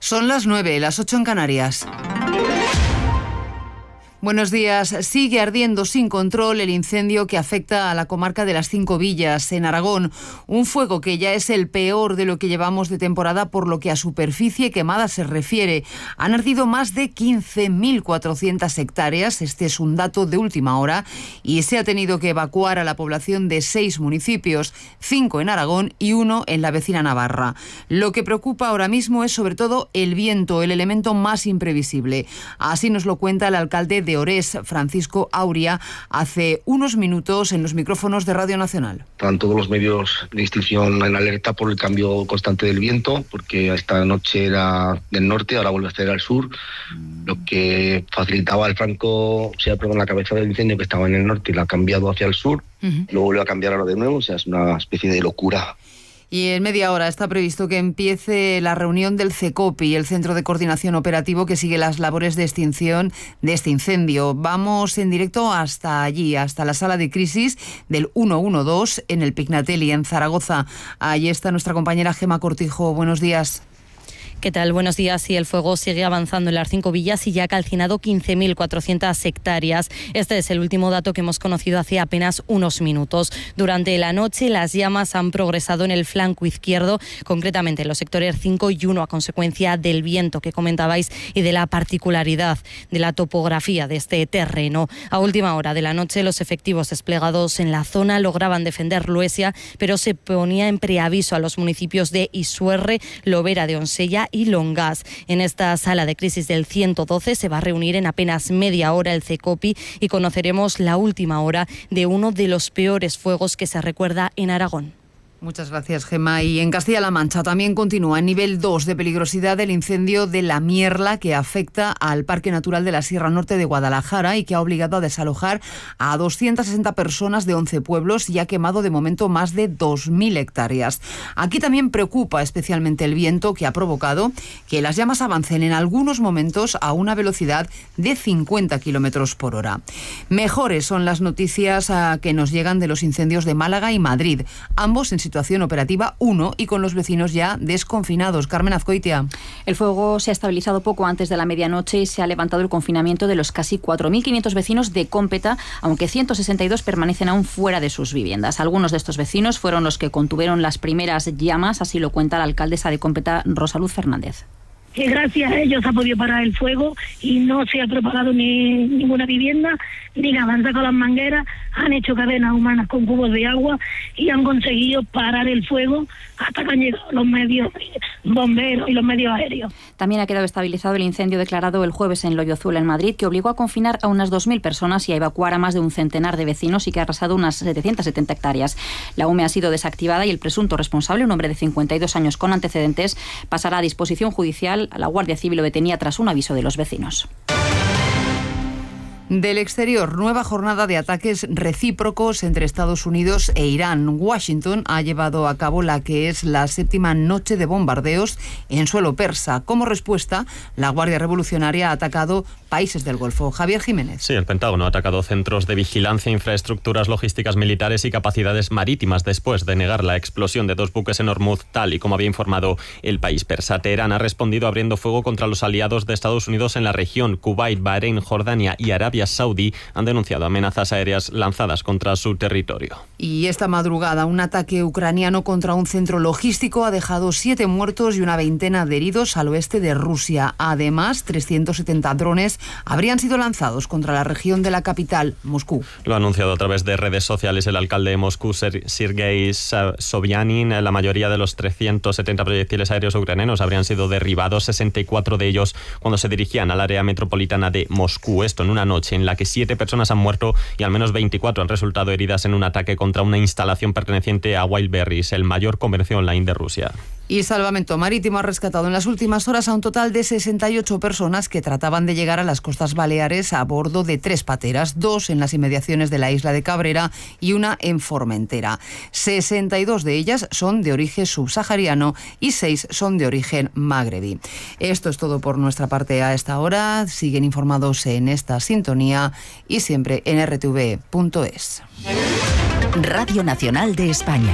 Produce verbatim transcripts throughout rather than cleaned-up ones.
Son las nueve, las ocho en Canarias. Buenos días. Sigue ardiendo sin control el incendio que afecta a la comarca de las Cinco Villas, en Aragón. Un fuego que ya es el peor de lo que llevamos de temporada por lo que a superficie quemada se refiere. Han ardido más de quince mil cuatrocientas hectáreas, este es un dato de última hora, y se ha tenido que evacuar a la población de seis municipios, cinco en Aragón y uno en la vecina Navarra. Lo que preocupa ahora mismo es sobre todo el viento, el elemento más imprevisible. Así nos lo cuenta el alcalde de Orés, Francisco Auria, hace unos minutos en los micrófonos de Radio Nacional. Están todos los medios de extinción en alerta por el cambio constante del viento, porque esta noche era del norte, ahora vuelve a ser al sur, lo que facilitaba el franco, o sea, perdón, la cabeza del incendio que estaba en el norte y la ha cambiado hacia el sur, uh-huh. Luego vuelve a cambiar ahora de nuevo, o sea, es una especie de locura. Y en media hora está previsto que empiece la reunión del CECOPI, el Centro de Coordinación Operativo que sigue las labores de extinción de este incendio. Vamos en directo hasta allí, hasta la sala de crisis del ciento doce en el Pignatelli, en Zaragoza. Allí está nuestra compañera Gema Cortijo. Buenos días. ¿Qué tal? Buenos días. Sí, el fuego sigue avanzando en las Cinco Villas y ya ha calcinado quince mil cuatrocientas hectáreas. Este es el último dato que hemos conocido hace apenas unos minutos. Durante la noche, las llamas han progresado en el flanco izquierdo, concretamente en los sectores cinco y uno, a consecuencia del viento que comentabais y de la particularidad de la topografía de este terreno. A última hora de la noche, los efectivos desplegados en la zona lograban defender Luesia, pero se ponía en preaviso a los municipios de Isuerre, Lobera de Onsella y Longas. En esta sala de crisis del ciento doce se va a reunir en apenas media hora el CECOPI y conoceremos la última hora de uno de los peores fuegos que se recuerda en Aragón. Muchas gracias, Gema. Y en Castilla-La Mancha también continúa en nivel dos de peligrosidad el incendio de La Mierla, que afecta al Parque Natural de la Sierra Norte de Guadalajara y que ha obligado a desalojar a doscientas sesenta personas de once pueblos y ha quemado de momento más de dos mil hectáreas. Aquí también preocupa especialmente el viento, que ha provocado que las llamas avancen en algunos momentos a una velocidad de cincuenta kilómetros por hora. Mejores son las noticias a que nos llegan de los incendios de Málaga y Madrid, ambos en situación operativa uno y con los vecinos ya desconfinados. Carmen Azcoitia. El fuego se ha estabilizado poco antes de la medianoche y se ha levantado el confinamiento de los casi cuatro mil quinientos vecinos de Cómpeta, aunque ciento sesenta y dos permanecen aún fuera de sus viviendas. Algunos de estos vecinos fueron los que contuvieron las primeras llamas, así lo cuenta la alcaldesa de Cómpeta, Rosa Luz Fernández. Que gracias a ellos ha podido parar el fuego y no se ha propagado ni ninguna vivienda, ni avanzar con las mangueras, han hecho cadenas humanas con cubos de agua y han conseguido parar el fuego hasta que han llegado los medios bomberos y los medios aéreos. También ha quedado estabilizado el incendio declarado el jueves en Loyozuela, en Madrid, que obligó a confinar a unas dos mil personas y a evacuar a más de un centenar de vecinos y que ha arrasado unas setecientas setenta hectáreas. La U M E ha sido desactivada y el presunto responsable, un hombre de cincuenta y dos años con antecedentes, pasará a disposición judicial. La Guardia Civil lo detenía tras un aviso de los vecinos. Del exterior, nueva jornada de ataques recíprocos entre Estados Unidos e Irán. Washington ha llevado a cabo la que es la séptima noche de bombardeos en suelo persa. Como respuesta, la Guardia Revolucionaria ha atacado países del Golfo. Javier Jiménez. Sí, el Pentágono ha atacado centros de vigilancia, infraestructuras logísticas militares y capacidades marítimas después de negar la explosión de dos buques en Hormuz, tal y como había informado el país persa. Teherán ha respondido abriendo fuego contra los aliados de Estados Unidos en la región. Kuwait, Bahrein, Jordania y Arabia Saudí han denunciado amenazas aéreas lanzadas contra su territorio. Y esta madrugada un ataque ucraniano contra un centro logístico ha dejado siete muertos y una veintena de heridos al oeste de Rusia. Además, trescientos setenta drones habrían sido lanzados contra la región de la capital, Moscú. Lo ha anunciado a través de redes sociales el alcalde de Moscú, Sergei Sobyanin. La mayoría de los trescientos setenta proyectiles aéreos ucranianos habrían sido derribados, sesenta y cuatro de ellos cuando se dirigían al área metropolitana de Moscú. Esto en una noche en la que siete personas han muerto y al menos veinticuatro han resultado heridas en un ataque contra una instalación perteneciente a Wildberries, el mayor comercio online de Rusia. Y Salvamento Marítimo ha rescatado en las últimas horas a un total de sesenta y ocho personas que trataban de llegar a las costas baleares a bordo de tres pateras, dos en las inmediaciones de la isla de Cabrera y una en Formentera. sesenta y dos de ellas son de origen subsahariano y seis son de origen magrebí. Esto es todo por nuestra parte a esta hora. Siguen informados en esta sintonía y siempre en r t v punto es. Radio Nacional de España.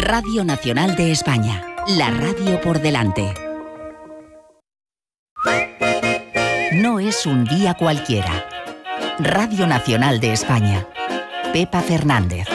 Radio Nacional de España, la radio por delante. No es un día cualquiera. Radio Nacional de España. Pepa Fernández.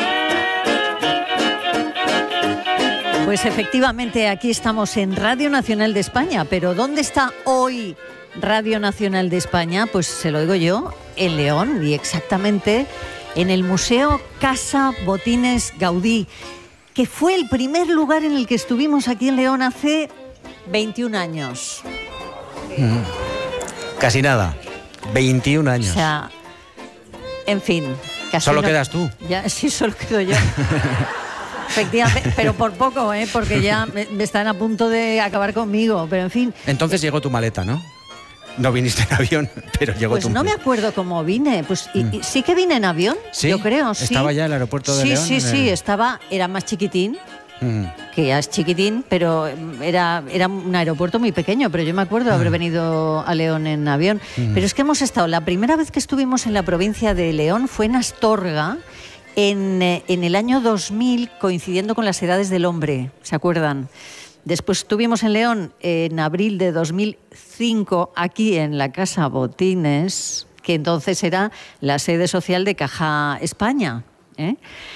Pues efectivamente, aquí estamos en Radio Nacional de España, pero ¿dónde está hoy Radio Nacional de España? Pues se lo digo yo, en León, y exactamente en el Museo Casa Botines Gaudí, que fue el primer lugar en el que estuvimos aquí en León hace veintiún años. Mm. Casi nada, veintiún años. O sea, en fin. Casi solo no... quedas tú. Ya, sí, solo quedo yo. Efectivamente, pero por poco, ¿eh? Porque ya me, me están a punto de acabar conmigo, pero en fin. Entonces llegó tu maleta, ¿no? No viniste en avión, pero llegó pues tu... Pues no me acuerdo cómo vine. Pues y, y, sí que vine en avión, ¿Sí? Yo creo, sí. ¿Estaba ya en el aeropuerto de sí, León? Sí, sí, el... sí, estaba, era más chiquitín, mm. que ya es chiquitín, pero era, era un aeropuerto muy pequeño, pero yo me acuerdo de haber mm. venido a León en avión. Mm. Pero es que hemos estado, la primera vez que estuvimos en la provincia de León fue en Astorga, en, en el año dos mil, coincidiendo con las edades del hombre, ¿se acuerdan? Después estuvimos en León en abril de dos mil cinco, aquí en la Casa Botines, que entonces era la sede social de Caja España. ¿eh?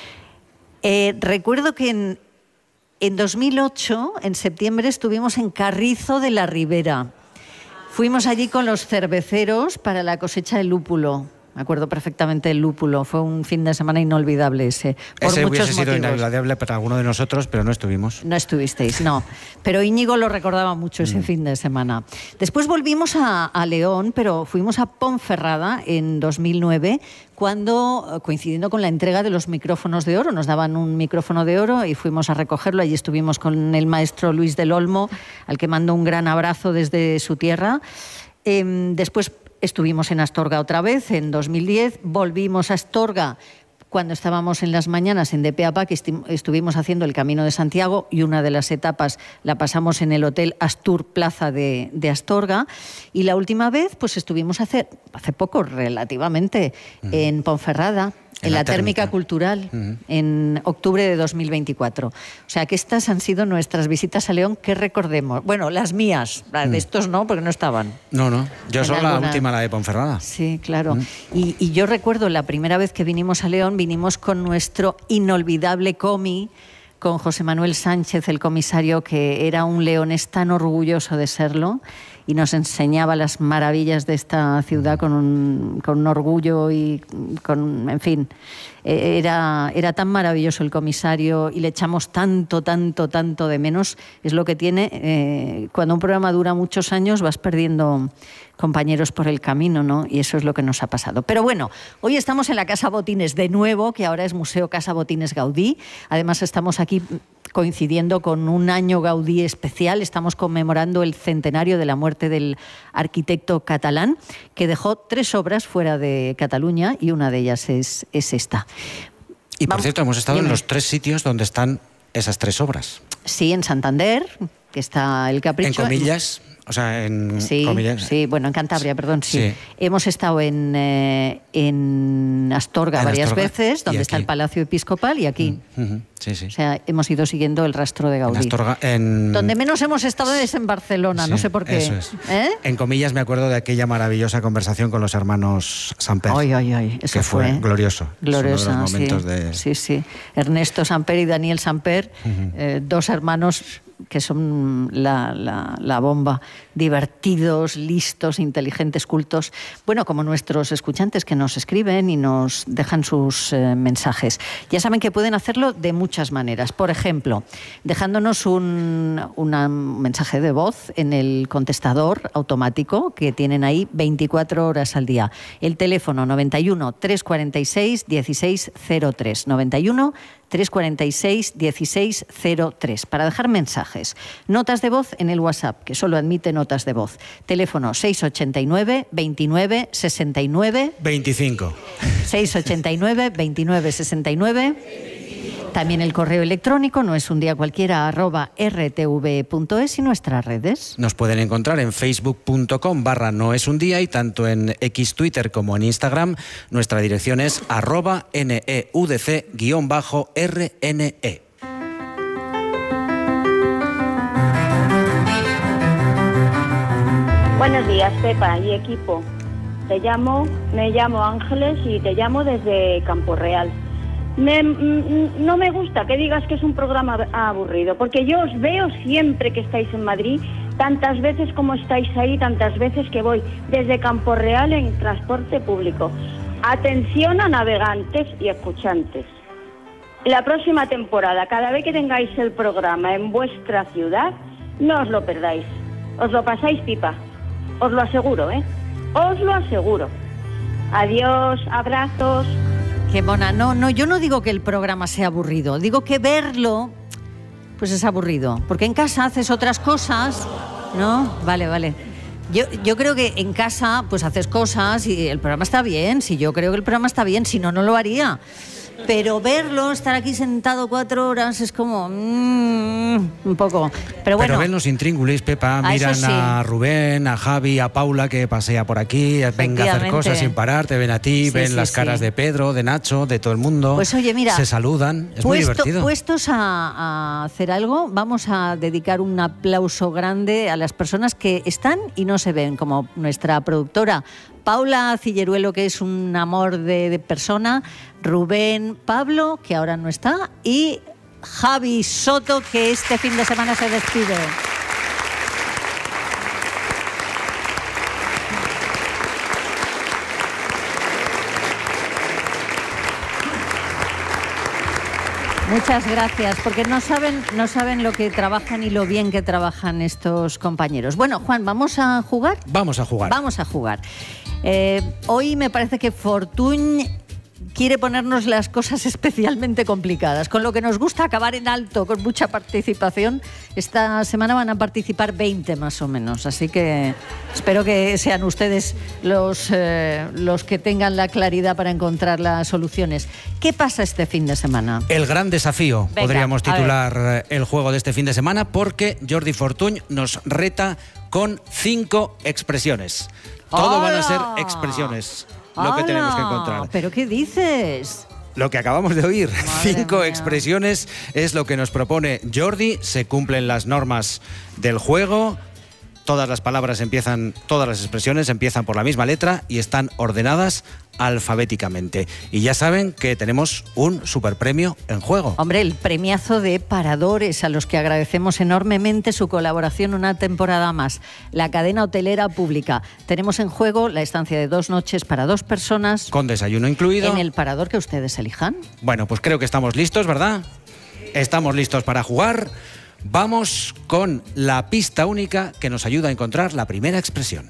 Eh, recuerdo que en, en dos mil ocho, en septiembre, estuvimos en Carrizo de la Ribera. Fuimos allí con los cerveceros para la cosecha del lúpulo. Me acuerdo perfectamente del lúpulo. Fue un fin de semana inolvidable ese. Por ese muchos hubiese sido motivos. Inolvidable para alguno de nosotros, pero no estuvimos. No estuvisteis, no. Pero Íñigo lo recordaba mucho ese mm. fin de semana. Después volvimos a, a León, pero fuimos a Ponferrada en dos mil nueve, cuando, coincidiendo con la entrega de los micrófonos de oro, nos daban un micrófono de oro y fuimos a recogerlo. Allí estuvimos con el maestro Luis del Olmo, al que mando un gran abrazo desde su tierra. Eh, después estuvimos en Astorga otra vez, en dos mil diez, volvimos a Astorga cuando estábamos en las mañanas en D P A P A, que estuvimos haciendo el Camino de Santiago, y una de las etapas la pasamos en el Hotel Astur Plaza de, de Astorga, y la última vez pues estuvimos hace, hace poco relativamente uh-huh. en Ponferrada, en, en la, la térmica, térmica cultural, uh-huh. en octubre de dos mil veinticuatro. O sea que estas han sido nuestras visitas a León que recordemos. Bueno, las mías, las de estos no, porque no estaban. No, no, yo solo alguna... la última, la de Ponferrada. Sí, claro. Uh-huh. Y, y yo recuerdo la primera vez que vinimos a León, vinimos con nuestro inolvidable comi, con José Manuel Sánchez, el comisario, que era un leonés tan orgulloso de serlo, y nos enseñaba las maravillas de esta ciudad con un, con un orgullo y con, en fin, era, era tan maravilloso el comisario y le echamos tanto, tanto, tanto de menos. Es lo que tiene, eh, cuando un programa dura muchos años vas perdiendo compañeros por el camino, ¿no? Y eso es lo que nos ha pasado. Pero bueno, hoy estamos en la Casa Botines de nuevo, que ahora es Museo Casa Botines Gaudí. Además estamos aquí coincidiendo con un año Gaudí especial. Estamos conmemorando el centenario de la muerte del arquitecto catalán, que dejó tres obras fuera de Cataluña, y una de ellas es, es esta. Y por Vamos, cierto, hemos estado dime. en los tres sitios donde están esas tres obras. Sí, en Santander, que está el Capricho. En Comillas... O sea, en sí, comillas. Sí, bueno, en Cantabria, perdón, sí. sí. Hemos estado en, eh, en Astorga en varias Astorga, veces, donde está el Palacio Episcopal, y aquí. Mm, uh-huh, sí, sí. O sea, hemos ido siguiendo el rastro de Gaudí. En Astorga, en... Donde menos hemos estado es en Barcelona, sí, no sé por qué. Eso es. ¿Eh? En Comillas me acuerdo de aquella maravillosa conversación con los hermanos Samper. Ay, ay, ay. Eso que fue, fue glorioso. Glorioso, uno de los momentos sí. de... Sí, sí. Ernesto Samper y Daniel Samper, uh-huh. eh, dos hermanos que son la, la, la bomba, divertidos, listos, inteligentes, cultos, bueno, como nuestros escuchantes que nos escriben y nos dejan sus eh, mensajes. Ya saben que pueden hacerlo de muchas maneras. Por ejemplo, dejándonos un, una, un mensaje de voz en el contestador automático que tienen ahí veinticuatro horas al día. El teléfono noventa y uno, trescientos cuarenta y seis, dieciséis cero tres, noventa y uno, trescientos cuarenta y seis, dieciséis cero tres, para dejar mensajes. Notas de voz en el WhatsApp, que solo admite notas de voz. Teléfono seiscientos ochenta y nueve, veintinueve, sesenta y nueve... veinticinco. seiscientos ochenta y nueve, veintinueve, sesenta y nueve... También el correo electrónico, no es un día cualquiera, arroba rtv.es, y nuestras redes. Nos pueden encontrar en facebook.com barra no es un día, y tanto en X, Twitter como en Instagram nuestra dirección es arroba neudc guión bajo rne. Buenos días, Pepa y equipo. Te llamo, me llamo Ángeles y te llamo desde Campo Real. Me, no me gusta que digas que es un programa aburrido, porque yo os veo siempre que estáis en Madrid, tantas veces como estáis ahí, tantas veces que voy desde Campo Real en transporte público. Atención a navegantes y escuchantes. La próxima temporada, cada vez que tengáis el programa en vuestra ciudad, no os lo perdáis. Os lo pasáis pipa. Os lo aseguro, ¿eh? Os lo aseguro. Adiós, abrazos. Qué mona. No, no, yo no digo que el programa sea aburrido. Digo que verlo, pues es aburrido. Porque en casa haces otras cosas, ¿no? Vale, vale. Yo, yo creo que en casa, pues haces cosas y el programa está bien. Si yo creo que el programa está bien, si no, no lo haría. Pero verlo, estar aquí sentado cuatro horas, es como... Mmm, un poco... Pero bueno... Pero ven los intríngulis, Pepa. Miran sí. a Rubén, a Javi, a Paula, que pasea por aquí, venga a hacer cosas sin parar, te ven a ti, sí, ven sí, las sí. caras de Pedro, de Nacho, de todo el mundo. Pues oye, mira... Se saludan, es puesto, muy divertido. Puestos a, a hacer algo, vamos a dedicar un aplauso grande a las personas que están y no se ven, como nuestra productora Paula Cilleruelo, que es un amor de, de persona, Rubén Pablo, que ahora no está, y Javi Soto, que este fin de semana se despide. Muchas gracias, porque no saben, no saben lo que trabajan y lo bien que trabajan estos compañeros. Bueno, Juan, ¿vamos a jugar? Vamos a jugar. Vamos a jugar. Eh, hoy me parece que Fortuny quiere ponernos las cosas especialmente complicadas, con lo que nos gusta acabar en alto, con mucha participación. Esta semana van a participar veinte más o menos, así que espero que sean ustedes los, eh, los que tengan la claridad para encontrar las soluciones. ¿Qué pasa este fin de semana? El gran desafío, Venga, podríamos titular el juego de este fin de semana, porque Jordi Fortuny nos reta con cinco expresiones. Todo van a ser expresiones. Lo que tenemos que encontrar. ¿Pero qué dices? Lo que acabamos de oír, Madre cinco mía. expresiones es lo que nos propone Jordi. Se cumplen las normas del juego. Todas las palabras empiezan, todas las expresiones empiezan por la misma letra y están ordenadas alfabéticamente. Y ya saben que tenemos un superpremio en juego. Hombre, el premiazo de Paradores, a los que agradecemos enormemente su colaboración una temporada más. La cadena hotelera pública. Tenemos en juego la estancia de dos noches para dos personas. Con desayuno incluido. En el parador que ustedes elijan. Bueno, pues creo que estamos listos, ¿verdad? Estamos listos para jugar. Vamos con la pista única que nos ayuda a encontrar la primera expresión.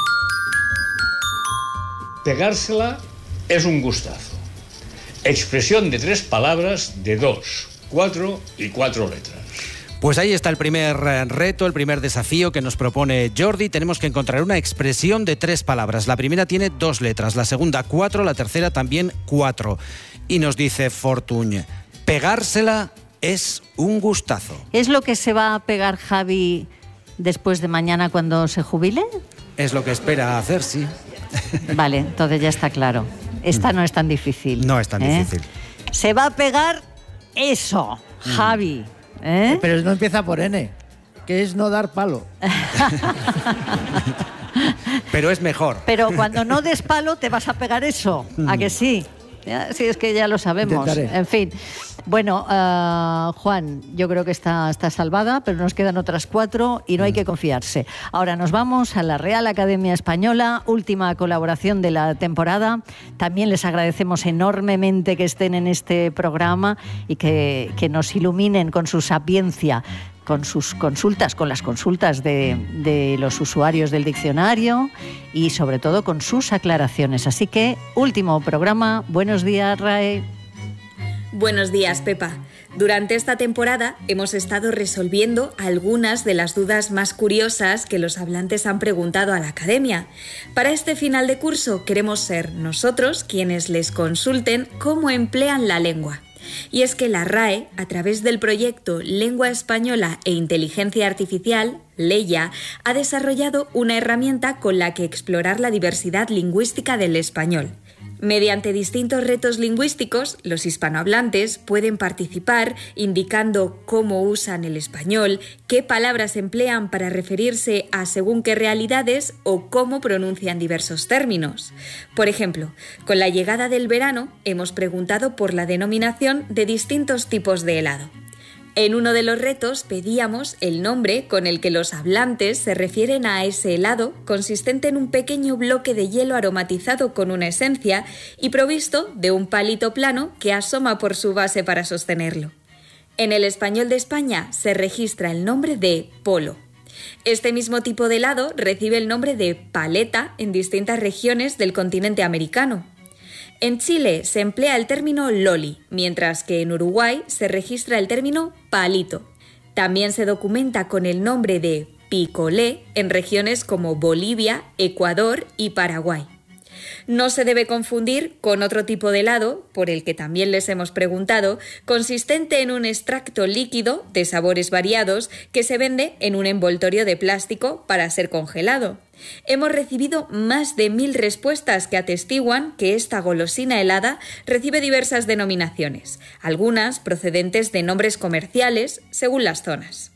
Pegársela es un gustazo. Expresión de tres palabras de dos, cuatro y cuatro letras. Pues ahí está el primer reto, el primer desafío que nos propone Jordi. Tenemos que encontrar una expresión de tres palabras. La primera tiene dos letras, la segunda cuatro, la tercera también cuatro. Y nos dice Fortuny, pegársela es un gustazo. ¿Es lo que se va a pegar Javi después de mañana cuando se jubile? Es lo que espera hacer, sí. Vale, entonces ya está claro. Esta no es tan difícil. No es tan ¿eh? difícil. Se va a pegar eso, Javi. ¿eh? Pero no empieza por N, que es no dar palo. Pero es mejor. Pero cuando no des palo te vas a pegar eso, ¿a que sí? Ya, sí, es que ya lo sabemos. Intentaré. En fin. Bueno, uh, Juan, yo creo que está, está salvada, pero nos quedan otras cuatro y no hay que confiarse. Ahora nos vamos a la Real Academia Española, última colaboración de la temporada. También les agradecemos enormemente que estén en este programa y que, que nos iluminen con su sapiencia, con sus consultas, con las consultas de, de los usuarios del diccionario y sobre todo con sus aclaraciones. Así que, último programa. Buenos días, Rae. Buenos días, Pepa. Durante esta temporada hemos estado resolviendo algunas de las dudas más curiosas que los hablantes han preguntado a la Academia. Para este final de curso queremos ser nosotros quienes les consulten cómo emplean la lengua. Y es que la RAE, a través del proyecto Lengua Española e Inteligencia Artificial, LEIA, ha desarrollado una herramienta con la que explorar la diversidad lingüística del español. Mediante distintos retos lingüísticos, los hispanohablantes pueden participar indicando cómo usan el español, qué palabras emplean para referirse a según qué realidades o cómo pronuncian diversos términos. Por ejemplo, con la llegada del verano hemos preguntado por la denominación de distintos tipos de helado. En uno de los retos pedíamos el nombre con el que los hablantes se refieren a ese helado, consistente en un pequeño bloque de hielo aromatizado con una esencia y provisto de un palito plano que asoma por su base para sostenerlo. En el español de España se registra el nombre de polo. Este mismo tipo de helado recibe el nombre de paleta en distintas regiones del continente americano. En Chile se emplea el término loli, mientras que en Uruguay se registra el término palito. También se documenta con el nombre de picolé en regiones como Bolivia, Ecuador y Paraguay. No se debe confundir con otro tipo de helado, por el que también les hemos preguntado, consistente en un extracto líquido de sabores variados que se vende en un envoltorio de plástico para ser congelado. Hemos recibido más de mil respuestas que atestiguan que esta golosina helada recibe diversas denominaciones, algunas procedentes de nombres comerciales según las zonas.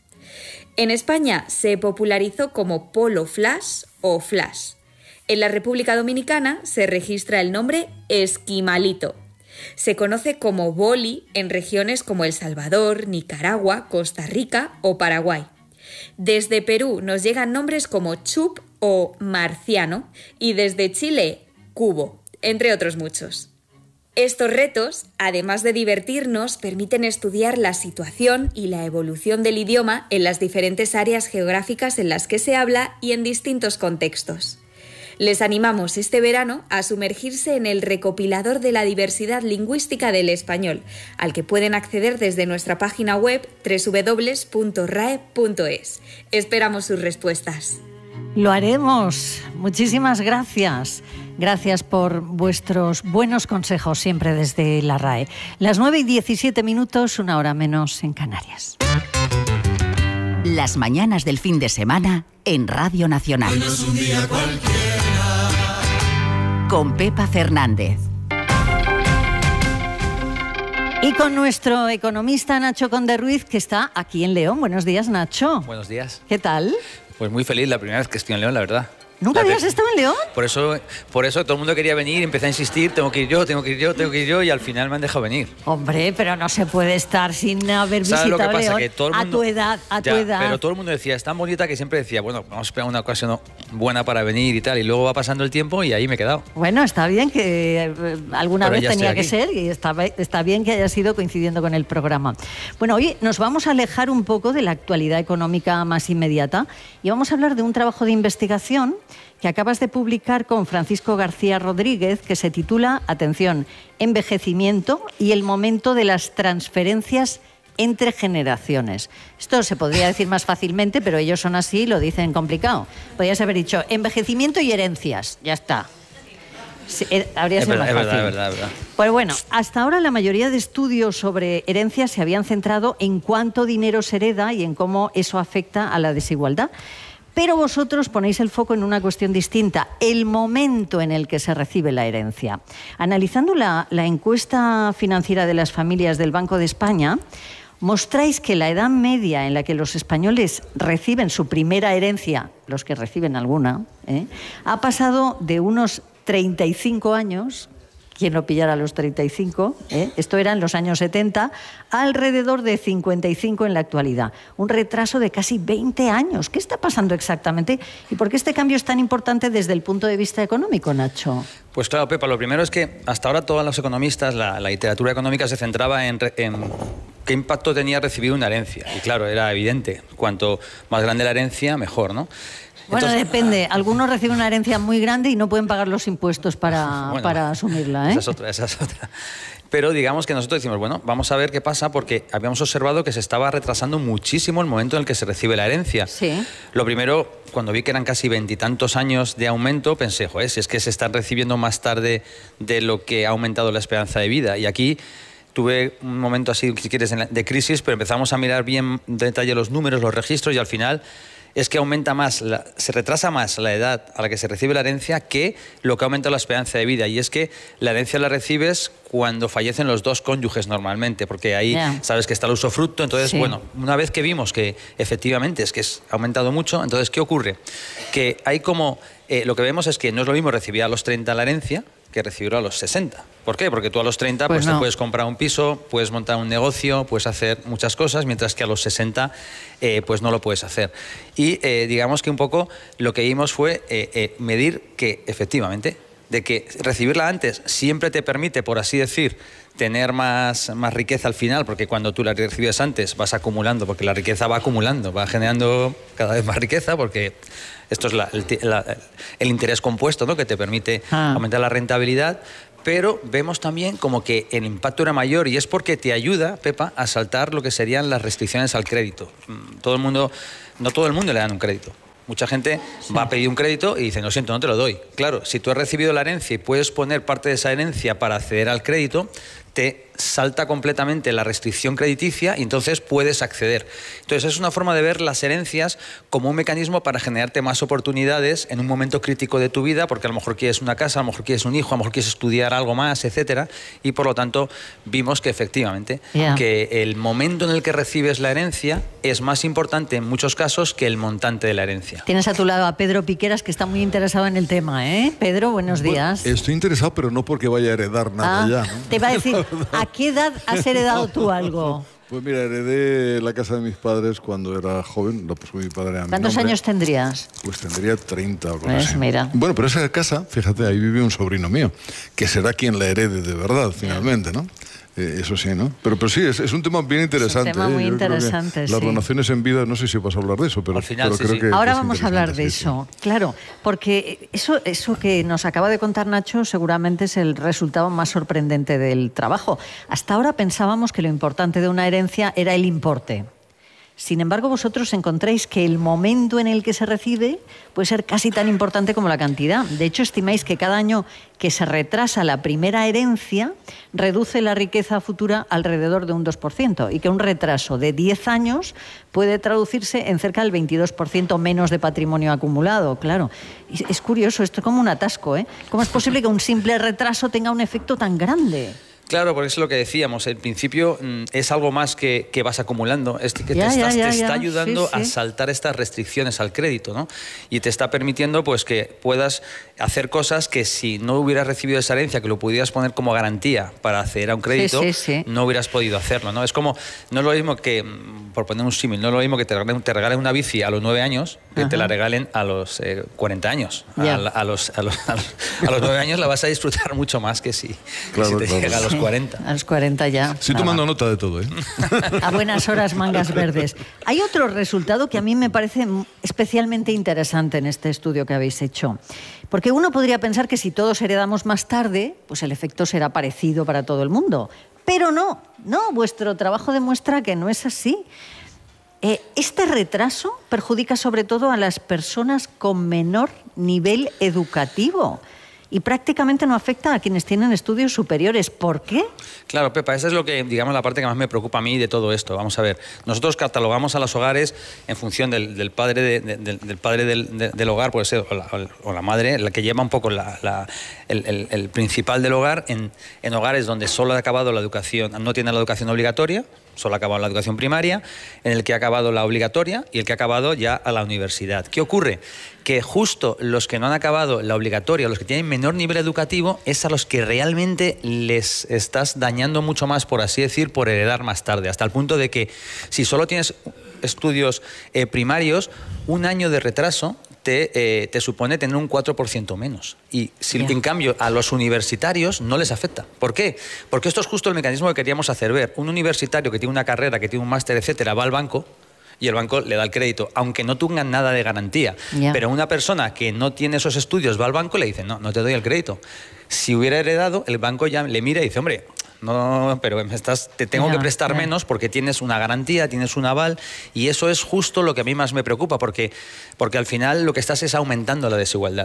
En España se popularizó como polo flash o flash. En la República Dominicana se registra el nombre esquimalito. Se conoce como boli en regiones como El Salvador, Nicaragua, Costa Rica o Paraguay. Desde Perú nos llegan nombres como chup o marciano y desde Chile, cubo, entre otros muchos. Estos retos, además de divertirnos, permiten estudiar la situación y la evolución del idioma en las diferentes áreas geográficas en las que se habla y en distintos contextos. Les animamos este verano a sumergirse en el recopilador de la diversidad lingüística del español, al que pueden acceder desde nuestra página web doble u doble u doble u punto r a e punto es. Esperamos sus respuestas. Lo haremos. Muchísimas gracias. Gracias por vuestros buenos consejos siempre desde la R A E. Las nueve y diecisiete minutos, una hora menos en Canarias. Las mañanas del fin de semana en Radio Nacional. Hoy no es un día cualquiera. Con Pepa Fernández. Y con nuestro economista Nacho Conde Ruiz, que está aquí en León. Buenos días, Nacho. Buenos días. ¿Qué tal? Pues muy feliz, la primera vez que estoy en León, la verdad. ¿Nunca habías estado en León? Por eso, por eso todo el mundo quería venir, empecé a insistir, tengo que ir yo, tengo que ir yo, tengo que ir yo, y al final me han dejado venir. Hombre, pero no se puede estar sin haber visitado lo que pasa? León Que todo el mundo, a tu edad, a ya, tu edad. Pero todo el mundo decía, es tan bonita que siempre decía, bueno, vamos a esperar una ocasión buena para venir y tal, y luego va pasando el tiempo y ahí me he quedado. Bueno, está bien que eh, alguna pero vez tenía que aquí. ser y está, está bien que haya sido coincidiendo con el programa. Bueno, hoy nos vamos a alejar un poco de la actualidad económica más inmediata y vamos a hablar de un trabajo de investigación que acabas de publicar con Francisco García Rodríguez, que se titula, atención, Envejecimiento y el momento de las transferencias entre generaciones. Esto se podría decir más fácilmente, pero ellos son así y lo dicen complicado. Podrías haber dicho envejecimiento y herencias, ya está. Sí, habría sido es verdad, más fácil. Es verdad, es verdad, es verdad. Pues bueno, hasta ahora la mayoría de estudios sobre herencias se habían centrado en cuánto dinero se hereda y en cómo eso afecta a la desigualdad. Pero vosotros ponéis el foco en una cuestión distinta, el momento en el que se recibe la herencia. Analizando la, la encuesta financiera de las familias del Banco de España, mostráis que la edad media en la que los españoles reciben su primera herencia, los que reciben alguna, ¿eh? ha pasado de unos treinta y cinco años, quien no pillara los treinta y cinco, ¿eh? esto era en los años setenta, alrededor de cincuenta y cinco en la actualidad. Un retraso de casi veinte años. ¿Qué está pasando exactamente? ¿Y por qué este cambio es tan importante desde el punto de vista económico, Nacho? Pues claro, Pepa, lo primero es que hasta ahora todos los economistas, la, la literatura económica se centraba en, en qué impacto tenía recibir una herencia. Y claro, era evidente, cuanto más grande la herencia, mejor, ¿no? Bueno, Entonces, depende. Algunos reciben una herencia muy grande y no pueden pagar los impuestos para, bueno, para asumirla, ¿eh? Esa es otra, esa es otra. Pero digamos que nosotros decimos, bueno, vamos a ver qué pasa porque habíamos observado que se estaba retrasando muchísimo el momento en el que se recibe la herencia. Sí. Lo primero, cuando vi que eran casi veintitantos años de aumento, pensé, joder, si es que se están recibiendo más tarde de lo que ha aumentado la esperanza de vida. Y aquí tuve un momento así, si quieres, de crisis, pero empezamos a mirar bien en detalle los números, los registros y al final es que aumenta más, la, se retrasa más la edad a la que se recibe la herencia que lo que aumenta la esperanza de vida. Y es que la herencia la recibes cuando fallecen los dos cónyuges normalmente, porque ahí yeah. sabes que está el usufructo. Entonces, sí. bueno, una vez que vimos que efectivamente es que es, ha aumentado mucho, entonces, ¿qué ocurre? Que hay como, eh, lo que vemos es que no es lo mismo recibir a los treinta la herencia que recibirlo a los sesenta. ¿Por qué? Porque tú a los treinta pues, pues no. te puedes comprar un piso, puedes montar un negocio, puedes hacer muchas cosas, mientras que a los sesenta eh, pues no lo puedes hacer. Y eh, digamos que un poco lo que vimos fue eh, eh, medir que efectivamente, de que recibirla antes siempre te permite, por así decir, tener más, más riqueza al final, porque cuando tú la recibes antes vas acumulando, porque la riqueza va acumulando, va generando cada vez más riqueza, porque esto es la, el, la, el interés compuesto, ¿no?, que te permite ah. aumentar la rentabilidad. Pero vemos también como que el impacto era mayor, y es porque te ayuda, Pepa, a saltar lo que serían las restricciones al crédito. Todo el mundo, no todo el mundo le dan un crédito. Mucha gente sí. va a pedir un crédito y dice, no siento, no te lo doy. Claro, si tú has recibido la herencia y puedes poner parte de esa herencia para acceder al crédito, te salta completamente la restricción crediticia y entonces puedes acceder. Entonces es una forma de ver las herencias como un mecanismo para generarte más oportunidades en un momento crítico de tu vida, porque a lo mejor quieres una casa, a lo mejor quieres un hijo, a lo mejor quieres estudiar algo más, etcétera. Y por lo tanto vimos que efectivamente yeah. que el momento en el que recibes la herencia es más importante en muchos casos que el montante de la herencia. Tienes a tu lado a Pedro Piqueras, que está muy interesado en el tema, ¿eh? Pedro, buenos días. Bueno, estoy interesado, pero no porque vaya a heredar nada ah, ya, ¿no? Te iba a decir, ¿a qué edad has heredado tú algo? Pues mira, heredé la casa de mis padres cuando era joven, lo puso mi padre a mi ¿Cuántos nombre. años tendrías? Pues tendría treinta o algo pues así. Mira. Bueno, pero esa casa, fíjate, ahí vive un sobrino mío, que será quien la herede de verdad, finalmente, ¿no? Eh, eso sí, ¿no? Pero, pero sí, es, es un tema bien interesante. Es un tema muy ¿eh? interesante, sí. Las donaciones en vida, no sé si vas a hablar de eso, pero, final, pero sí, creo sí. que... Ahora que vamos a hablar de sí, eso, sí. claro, porque eso, eso que nos acaba de contar Nacho seguramente es el resultado más sorprendente del trabajo. Hasta ahora pensábamos que lo importante de una herencia era el importe. Sin embargo, vosotros encontráis que el momento en el que se recibe puede ser casi tan importante como la cantidad. De hecho, estimáis que cada año que se retrasa la primera herencia reduce la riqueza futura alrededor de un dos por ciento, y que un retraso de diez años puede traducirse en cerca del veintidós por ciento menos de patrimonio acumulado. Claro, es curioso, esto es como un atasco, ¿eh? ¿Cómo es posible que un simple retraso tenga un efecto tan grande? Claro, porque es lo que decíamos, en principio mm, es algo más que, que vas acumulando, es que ya, te, estás, ya, ya, te está ya. ayudando sí, sí. a saltar estas restricciones al crédito, ¿no? Y te está permitiendo pues que puedas hacer cosas que si no hubieras recibido esa herencia, que lo pudieras poner como garantía para acceder a un crédito, sí, sí, sí. no hubieras podido hacerlo, ¿no? Es como, no es lo mismo que, por poner un símil, no es lo mismo que te regalen, te regalen una bici a los nueve años que Ajá. te la regalen a los eh, cuarenta años. A, a, los, a, los, a, los, a los nueve años la vas a disfrutar mucho más que si, claro, que si te claro. llega a los cuarenta. A los cuarenta ya. Estoy tomando nota de todo, ¿eh? A buenas horas, mangas verdes. Hay otro resultado que a mí me parece especialmente interesante en este estudio que habéis hecho. Porque uno podría pensar que si todos heredamos más tarde, pues el efecto será parecido para todo el mundo. Pero no, no, vuestro trabajo demuestra que no es así. Eh, este retraso perjudica sobre todo a las personas con menor nivel educativo. Y prácticamente no afecta a quienes tienen estudios superiores. ¿Por qué? Claro, Pepa, esa es lo que, digamos, la parte que más me preocupa a mí de todo esto. Vamos a ver, nosotros catalogamos a los hogares en función del, del padre, de, de, del, del, padre del, de, del hogar, puede ser, o la, o la madre, la que lleva un poco la, la, el, el, el principal del hogar, en, en hogares donde solo ha acabado la educación, no tiene la educación obligatoria, solo ha acabado la educación primaria, en el que ha acabado la obligatoria y el que ha acabado ya a la universidad. ¿Qué ocurre? Que justo los que no han acabado la obligatoria, los que tienen menor nivel educativo, es a los que realmente les estás dañando mucho más, por así decir, por heredar más tarde, hasta el punto de que si solo tienes estudios eh, primarios, un año de retraso te, eh, te supone tener un cuatro por ciento menos. Y si, yeah. en cambio a los universitarios no les afecta. ¿Por qué? Porque esto es justo el mecanismo que queríamos hacer ver. Un universitario que tiene una carrera, que tiene un máster, etcétera, va al banco y el banco le da el crédito, aunque no tengan nada de garantía. Yeah. Pero una persona que no tiene esos estudios va al banco y le dice, no, no te doy el crédito. Si hubiera heredado, el banco ya le mira y dice, hombre, no, pero me estás, te tengo yeah, que prestar yeah. menos porque tienes una garantía, tienes un aval, y eso es justo lo que a mí más me preocupa, porque, porque al final lo que estás es aumentando la desigualdad.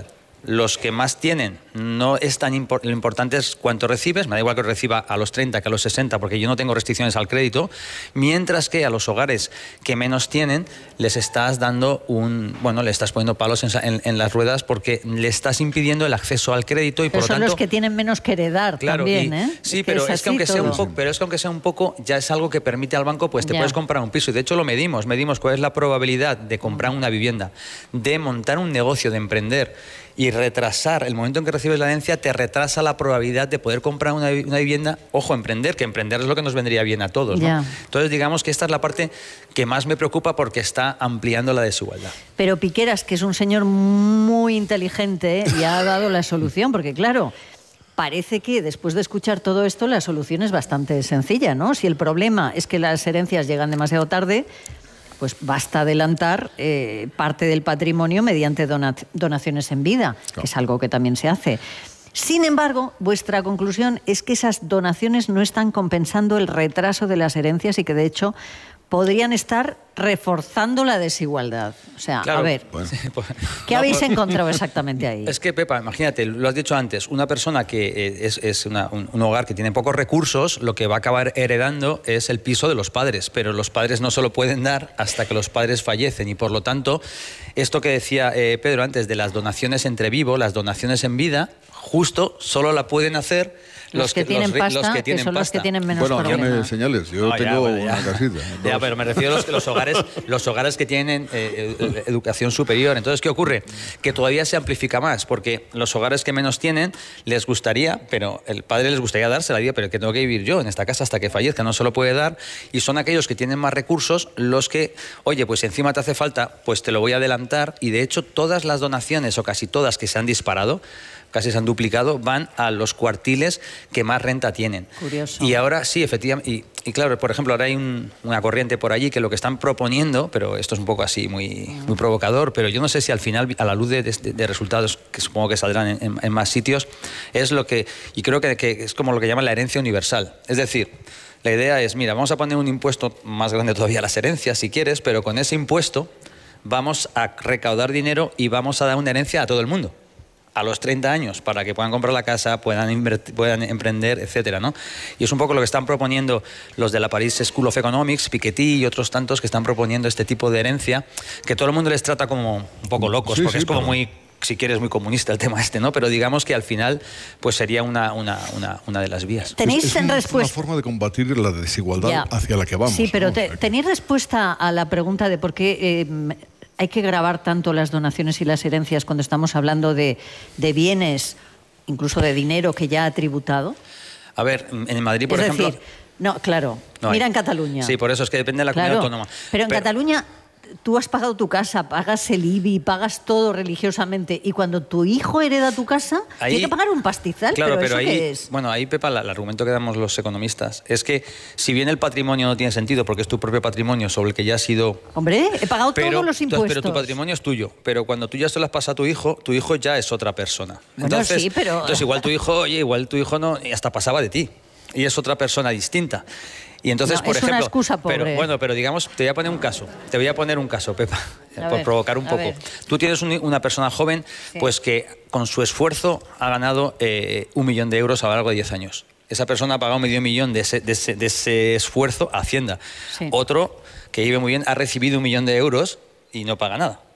los que más tienen, no es tan impor- lo importante es cuánto recibes, me da igual que reciba a los treinta que a los sesenta, porque yo no tengo restricciones al crédito, mientras que a los hogares que menos tienen, les estás dando un, bueno, le estás poniendo palos en, en, en las ruedas porque le estás impidiendo el acceso al crédito y pero por lo son tanto... los que tienen menos que heredar Claro, también, y, ¿eh? Sí, es pero, es es que aunque sea un todo. poco, pero es que aunque sea un poco, ya es algo que permite al banco, pues te Ya. puedes comprar un piso. Y de hecho lo medimos, medimos cuál es la probabilidad de comprar una vivienda, de montar un negocio, de emprender y retrasar, el momento en que recibes la herencia te retrasa la probabilidad de poder comprar una, una vivienda, ojo, emprender, que emprender es lo que nos vendría bien a todos, ¿no? Ya. Entonces digamos que esta es la parte que más me preocupa porque está ampliando la desigualdad. Pero Piqueras, que es un señor muy inteligente, ¿eh? ya ha dado la solución, porque claro, parece que después de escuchar todo esto la solución es bastante sencilla, ¿no? Si el problema es que las herencias llegan demasiado tarde, pues basta adelantar eh, parte del patrimonio mediante donat- donaciones en vida, claro. que es algo que también se hace. Sin embargo, vuestra conclusión es que esas donaciones no están compensando el retraso de las herencias y que, de hecho, podrían estar reforzando la desigualdad. O sea, Claro, a ver, bueno. ¿qué No, habéis pues- encontrado exactamente ahí? Es que, Pepa, imagínate, lo has dicho antes, una persona que eh, es, es una- un, un hogar que tiene pocos recursos, lo que va a acabar heredando es el piso de los padres, pero los padres no se lo pueden dar hasta que los padres fallecen y por lo tanto, esto que decía eh, Pedro antes de las donaciones entre vivos, las donaciones en vida, justo solo la pueden hacer Los que tienen ri- pasta, los que que tienen son los pasta. que tienen menos Bueno, problemas. dame señales. Yo No, ya, tengo bueno, ya. una casita. Ya, dos. pero me refiero a los, los hogares, los hogares que tienen eh, eh, educación superior. Entonces, ¿qué ocurre? Que todavía se amplifica más, porque los hogares que menos tienen les gustaría, pero el padre les gustaría darse la vida, pero que tengo que vivir yo en esta casa hasta que fallezca, no se lo puede dar. Y son aquellos que tienen más recursos los que, oye, pues si encima te hace falta, pues te lo voy a adelantar. Y de hecho, todas las donaciones, o casi todas que se han disparado, casi se han duplicado, van a los cuartiles que más renta tienen. Curioso. Y ahora sí, efectivamente, y, y claro, por ejemplo, ahora hay un- una corriente por allí que lo que están proponiendo, pero esto es un poco así, muy, muy provocador, pero yo no sé si al final, a la luz de, de- de resultados que supongo que saldrán en, en- en más sitios, es lo que, y creo que, que es como lo que llaman la herencia universal. Es decir, la idea es, mira, vamos a poner un impuesto más grande todavía a las herencias, si quieres, pero con ese impuesto vamos a recaudar dinero y vamos a dar una herencia a todo el mundo a los treinta años, para que puedan comprar la casa, puedan, invertir, puedan emprender, etcétera, ¿no? Y es un poco lo que están proponiendo los de la Paris School of Economics, Piketty y otros tantos que están proponiendo este tipo de herencia, que todo el mundo les trata como un poco locos, Sí, porque sí, es como pero- muy, si quieres, muy comunista el tema este, ¿no? Pero digamos que al final pues sería una, una, una, una de las vías. ¿Tenéis es en una, respuesta- una forma de combatir la desigualdad Ya. hacia la que vamos. Sí, pero ¿no? te- ¿tenéis respuesta a la pregunta de por qué eh, hay que gravar tanto las donaciones y las herencias cuando estamos hablando de, de bienes, incluso de dinero que ya ha tributado? A ver, en Madrid, por es ejemplo... decir, no, claro, no hay. mira en Cataluña. Sí, por eso es que depende de la Claro, comunidad autónoma. Pero en Cataluña tú has pagado tu casa, pagas el I B I, pagas todo religiosamente, y cuando tu hijo hereda tu casa, Ahí- tiene que pagar un pastizal. Claro, pero, pero, ¿eso ahí, qué es? bueno, ahí, Pepa, la- el argumento que damos los economistas es que si bien el patrimonio no tiene sentido porque es tu propio patrimonio sobre el que ya has sido... Hombre, he pagado Pero, todos los entonces, impuestos. pero tu patrimonio es tuyo, pero cuando tú ya se lo has pasado a tu hijo, tu hijo ya es otra persona. Bueno, entonces, sí, pero- entonces igual tu hijo, oye, igual tu hijo no, y hasta pasaba de ti, y es otra persona distinta. Y entonces, No, por es una ejemplo, excusa, pobre. pero bueno, pero digamos, te voy a poner un caso, te voy a poner un caso, Pepa, A por ver, provocar un a poco. ver. Tú tienes un- una persona joven, Sí. pues que con su esfuerzo ha ganado eh, un millón de euros a lo largo de diez años. Esa persona ha pagado medio millón de ese, de ese, de ese esfuerzo a Hacienda. Sí. Otro, que vive muy bien, ha recibido un millón de euros y no paga nada.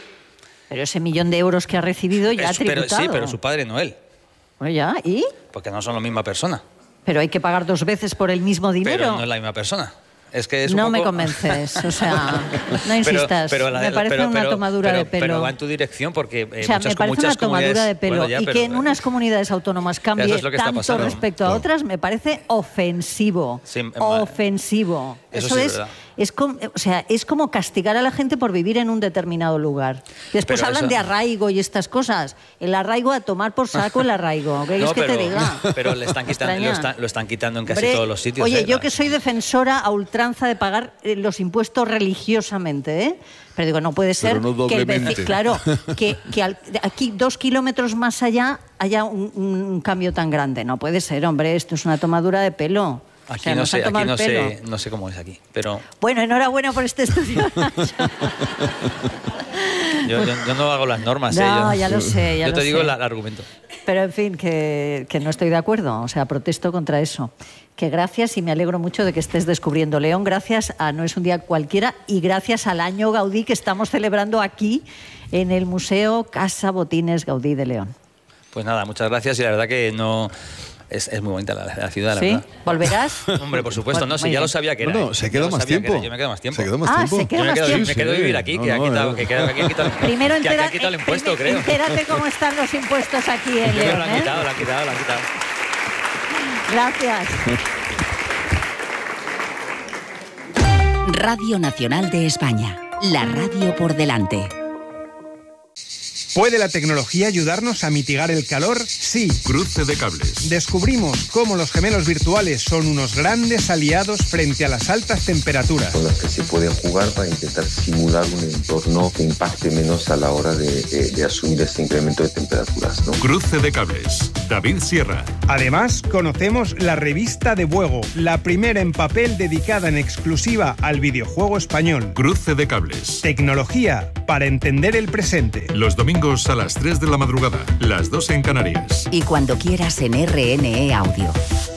Pero ese millón de euros que ha recibido ya ha Es- pero, tributado. sí, pero su padre no él, Bueno, ya, ¿y? porque no son la misma persona. Pero hay que pagar dos veces por el mismo dinero. Pero no es la misma persona. Es que es un No me poco- convences, o sea, no Pero- insistas. pero la- me parece pero- una pero- tomadura pero- de pelo. Pero va en tu dirección porque eh, o sea, muchas, me parece muchas una tomadura comunidades- de pelo. Bueno, ya, y pero- que en unas comunidades autónomas cambie Eso es lo que está tanto pasando. respecto a Claro. otras, me parece ofensivo. Sí, ma- ofensivo. Eso sí es es, verdad. es como, o sea, es como castigar a la gente por vivir en un determinado lugar. Después Pero hablan eso- de arraigo y estas cosas. El arraigo, a tomar por saco el arraigo. ¿Qué No, es que pero, te diga? pero le están quitando, lo, Extraña. están, lo están quitando en casi Hombre, todos los sitios. Oye, ¿eh? yo La- que soy defensora a ultranza de pagar eh, los impuestos religiosamente, ¿eh? Pero digo, no puede ser Pero no que el doblemente. veci- claro, que, que al- de aquí dos kilómetros más allá haya un, un cambio tan grande. No puede ser, hombre, esto es una tomadura de pelo. O Aquí sea, no nos han sé, aquí tomado no el pelo. sé, no sé cómo es aquí, pero Bueno, enhorabuena por este estudio. Yo, yo, yo no hago las normas. No, ¿eh? yo, ya lo sé, ya Yo lo te digo sé. el, el argumento. Pero en fin, que, que no estoy de acuerdo, o sea, protesto contra eso. Que gracias y me alegro mucho de que estés descubriendo León, gracias a No es un día cualquiera y gracias al año Gaudí que estamos celebrando aquí en el Museo Casa Botines Gaudí de León. Pues nada, muchas gracias y la verdad que no... Es, es muy bonita la, la ciudad, la ¿Sí? verdad. ¿Volverás? Hombre, por supuesto, Bueno, no sé, muy ya bien. lo sabía que era. No, no, ¿eh? se Ya queda lo más sabía que tiempo. era, Yo me quedo más tiempo. Se queda más Ah, tiempo. se queda Yo me más quedo, tiempo. me quedo vivir aquí, No, que, no, han quitado, no. que, queda- que han quitado, Primero que aquí entera- han quitado el impuesto, eh, creo. entérate cómo están los impuestos aquí en Yo creo que León, lo han ¿eh? quitado, lo han quitado, lo han quitado. Gracias. Radio Nacional de España. La radio por delante. ¿Puede la tecnología ayudarnos a mitigar el calor? Sí. Cruce de cables. Descubrimos cómo los gemelos virtuales son unos grandes aliados frente a las altas temperaturas. Con las que se pueden jugar para intentar simular un entorno que impacte menos a la hora de, de, de asumir este incremento de temperaturas, ¿no? Cruce de cables. David Sierra. Además, conocemos la revista de Buego, la primera en papel dedicada en exclusiva al videojuego español. Cruce de cables. Tecnología para entender el presente. Los domingos a las tres de la madrugada, las dos en Canarias. Y cuando quieras en R N E Audio.